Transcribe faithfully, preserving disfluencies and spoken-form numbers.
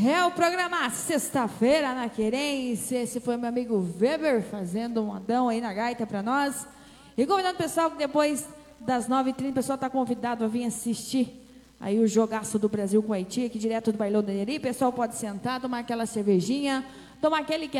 É o programa Sexta-feira na Querência. Esse foi meu amigo Weber fazendo um modão aí na gaita pra nós. E convidando o pessoal que depois das nove e trinta o pessoal tá convidado a vir assistir aí o jogaço do Brasil com o Haiti, aqui direto do Bailão da Neri. O pessoal pode sentar, tomar aquela cervejinha, tomar aquele